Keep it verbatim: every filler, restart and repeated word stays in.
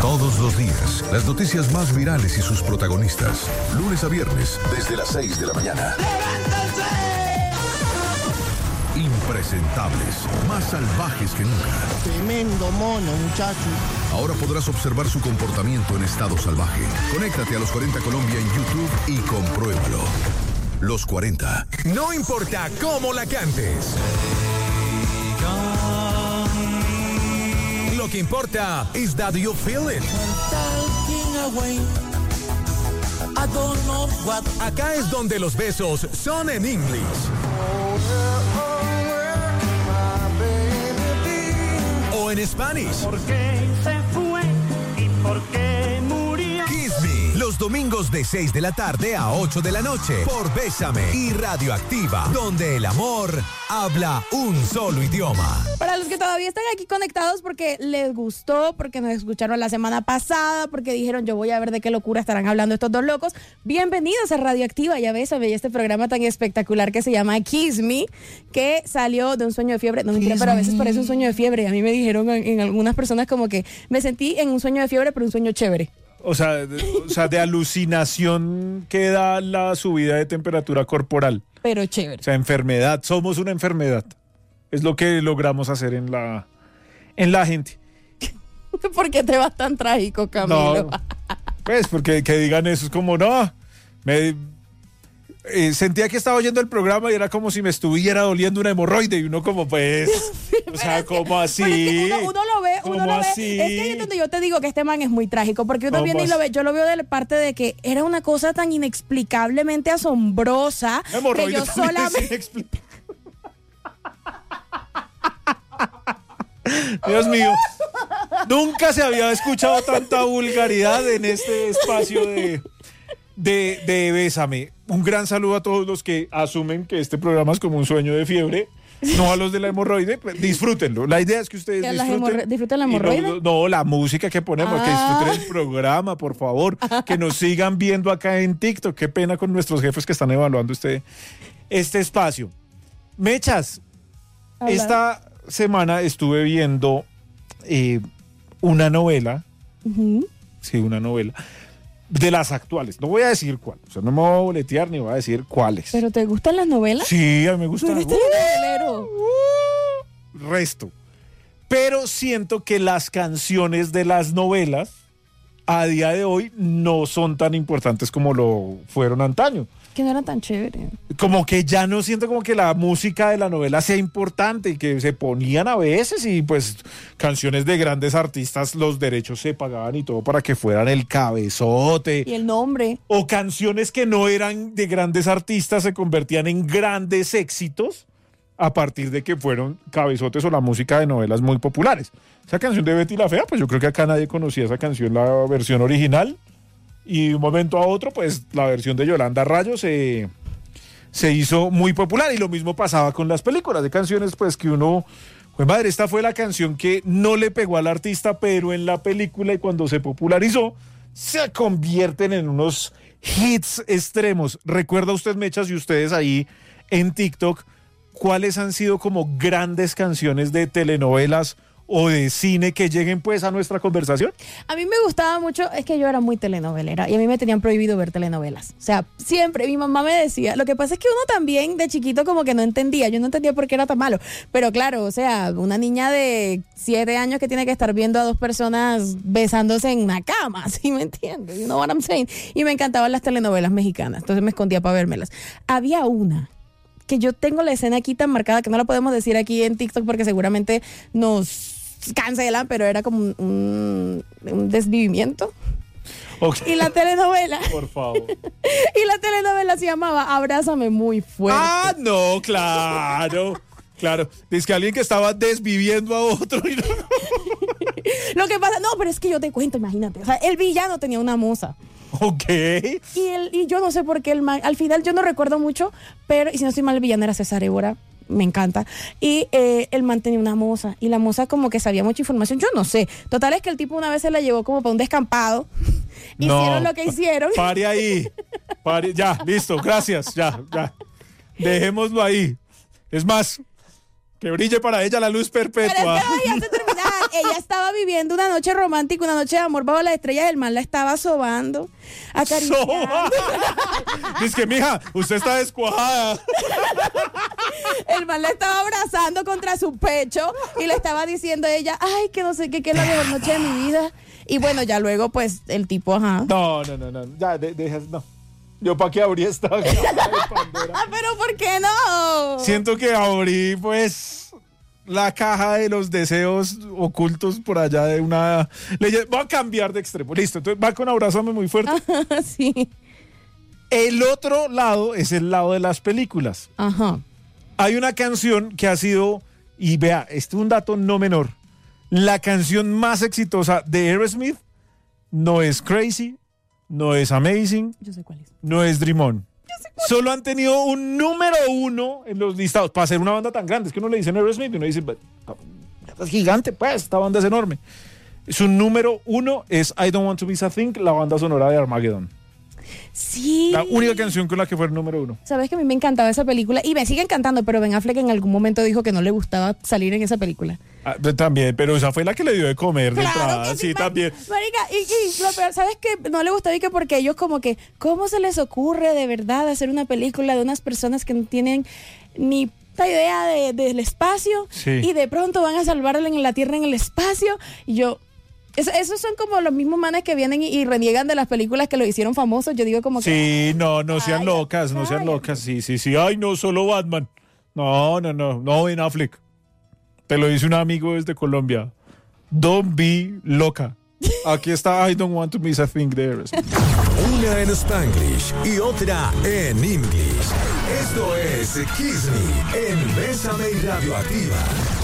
Todos los días, las noticias más virales y sus protagonistas. Lunes a viernes, desde las seis de la mañana. ¡Levántense! Impresentables, más salvajes que nunca. Tremendo mono, muchacho. Ahora podrás observar su comportamiento en estado salvaje. Conéctate a Los cuarenta Colombia en YouTube y compruébalo. Los cuarenta. No importa cómo la cantes. Lo que importa is that you feel it. Acá es donde los besos son en English. O en Spanish. ¿Por qué se fue y por qué murió? Kiss Me, los domingos de seis de la tarde a ocho de la noche por Bésame y Radioactiva, donde el amor habla un solo idioma. Para los que todavía están aquí conectados porque les gustó, porque nos escucharon la semana pasada, porque dijeron yo voy a ver de qué locura estarán hablando estos dos locos, bienvenidos a Radioactiva y a Bésame y este programa tan espectacular que se llama Kiss Me, que salió de un sueño de fiebre. No mentira, pero a veces parece un sueño de fiebre. A mí me dijeron en, en algunas personas como que me sentí en un sueño de fiebre, pero un sueño chévere. O sea, de, o sea, de alucinación que da la subida de temperatura corporal. Pero chévere. O sea, enfermedad. Somos una enfermedad. Es lo que logramos hacer en la, en la gente. ¿Por qué te vas tan trágico, Camilo? No, pues porque que digan eso es como, no, me eh, sentía que estaba oyendo el programa y era como si me estuviera doliendo una hemorroide y uno como pues, o sea, como así. Pero es que uno, uno lo ve, uno lo así? ve. Es que ahí es donde yo te digo que este man es muy trágico, porque uno viene y lo ve, yo lo veo de la parte de que era una cosa tan inexplicablemente asombrosa que yo solamente... Dios mío, nunca se había escuchado tanta vulgaridad en este espacio de, de, de Bésame. Un gran saludo a todos los que asumen que este programa es como un sueño de fiebre, no a los de la hemorroide. Disfrútenlo. La idea es que ustedes disfruten. Hemorro- ¿Disfruten la hemorroide? No, no, la música que ponemos, ah. que disfruten el programa, por favor. Que nos sigan viendo acá en TikTok. Qué pena con nuestros jefes que están evaluando este, este espacio. Mechas, Hola. Esta semana estuve viendo eh, una novela, uh-huh. sí, una novela, de las actuales. No voy a decir cuál, o sea, no me voy a boletear ni voy a decir cuáles. ¿Pero te gustan las novelas? Sí, a mí me gustan. ¿Tú eres novelero? Uh, resto. Pero siento que las canciones de las novelas a día de hoy no son tan importantes como lo fueron antaño. Que no era tan chévere. Como que ya no siento como que la música de la novela sea importante y que se ponían a veces y pues canciones de grandes artistas, los derechos se pagaban y todo para que fueran el cabezote. Y el nombre. O canciones que no eran de grandes artistas se convertían en grandes éxitos a partir de que fueron cabezotes o la música de novelas muy populares. Esa canción de Betty la Fea, pues yo creo que acá nadie conocía esa canción, la versión original. Y de un momento a otro, pues la versión de Yolanda Rayo se, se hizo muy popular. Y lo mismo pasaba con las películas de canciones, pues que uno, pues madre, esta fue la canción que no le pegó al artista, pero en la película y cuando se popularizó, se convierten en unos hits extremos. ¿Recuerda usted, Mechas, y ustedes ahí en TikTok, cuáles han sido como grandes canciones de telenovelas o de cine que lleguen pues a nuestra conversación? A mí me gustaba mucho, es que yo era muy telenovelera y a mí me tenían prohibido ver telenovelas. O sea, siempre mi mamá me decía, lo que pasa es que uno también de chiquito como que no entendía, yo no entendía por qué era tan malo. Pero claro, o sea, una niña de siete años que tiene que estar viendo a dos personas besándose en una cama, ¿sí me entiendes? You know what I'm saying? Y me encantaban las telenovelas mexicanas, entonces me escondía para vérmelas. Había una que yo tengo la escena aquí tan marcada que no la podemos decir aquí en TikTok porque seguramente nos cancelan, pero era como un, un, un desvivimiento. Okay. Y la telenovela. Por favor. Y la telenovela se llamaba Abrázame muy fuerte. Ah, no, claro. Claro. Dice que alguien que estaba desviviendo a otro. Y no. Lo que pasa, no, pero es que yo te cuento, imagínate. O sea, el villano tenía una musa. Ok. Y, el, y yo no sé por qué el man, al final yo no recuerdo mucho, pero, y si no estoy mal, el villano era César Évora. Me encanta. Y eh, el man tenía una moza. Y la moza como que sabía mucha información. Yo no sé. Total es que el tipo una vez se la llevó como para un descampado. No, hicieron lo que hicieron. Pare ahí. Pare, ya, listo. Gracias. Ya, ya. Dejémoslo ahí. Es más, que brille para ella la luz perpetua. Pero es que no, ya se terminar. ella estaba viviendo una noche romántica, una noche de amor bajo las estrellas, el man la estaba sobando, acariciando. Dice que, mija, usted está descuajada. El man la estaba abrazando contra su pecho y le estaba diciendo a ella, ay, que no sé qué, que es la mejor noche de mi vida. Y bueno, ya luego, pues, el tipo, ajá. No, no, no, no, ya, de, dejas, no. Yo para qué abrí esta caja de Pandora. Pero ¿por qué no? Siento que abrí, pues, la caja de los deseos ocultos por allá de una leyenda. Voy a cambiar de extremo. Listo, entonces va con Abrázame muy fuerte. Sí. El otro lado es el lado de las películas. Ajá. Hay una canción que ha sido, y vea, este es un dato no menor, la canción más exitosa de Aerosmith no es Crazy, no es Amazing, Yo sé cuál es. no es Dream On. Solo han tenido un número uno en los listados. Para ser una banda tan grande, es que uno le dicen Aerosmith y uno dice, es gigante, pues, esta banda es enorme. Su número uno es I Don't Want to Miss a Thing, la banda sonora de Armageddon. Sí. La única canción con la que fue el número uno. Sabes que a mí me encantaba esa película y me sigue encantando, pero Ben Affleck en algún momento dijo que no le gustaba salir en esa película. Ah, también, pero esa fue la que le dio de comer de Claro entrada. que sí, Sí, ma- también. Marica, y, y lo peor, ¿sabes qué? No le gustaba y que porque ellos como que, ¿cómo se les ocurre de verdad hacer una película de unas personas que no tienen ni puta idea de, del espacio Sí. y de pronto van a salvarle en la Tierra en el espacio? Y yo... Eso, esos son como los mismos manes que vienen y, y reniegan de las películas que lo hicieron famosos. Yo digo como que... Sí, no, no sean Ay, locas, no sean ay. locas. Sí, sí, sí. Ay, no, solo Batman. No, no, no, no, Ben Affleck. Te lo dice un amigo desde Colombia. Don't be loca. Aquí está I Don't Want to Miss a Thing de Aerosmith. Una en Spanglish y otra en English. Esto es Kiss Me en Bésame y Radioactiva.